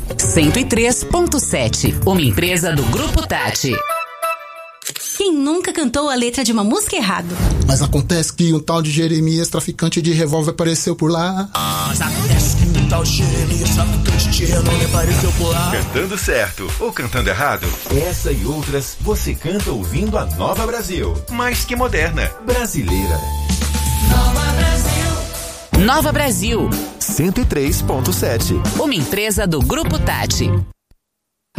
103.7, uma empresa do Grupo Tati. Quem nunca cantou a letra de uma música errado? Mas acontece que um tal de Jeremias, traficante de revólver, apareceu por lá. Mas acontece que um tal de Jeremias, traficante de revólver, apareceu por lá. Cantando certo ou cantando errado? Essa e outras você canta ouvindo a Nova Brasil. Mais que moderna, brasileira. Nova Brasil. Nova Brasil. 103.7. Uma empresa do Grupo Tati.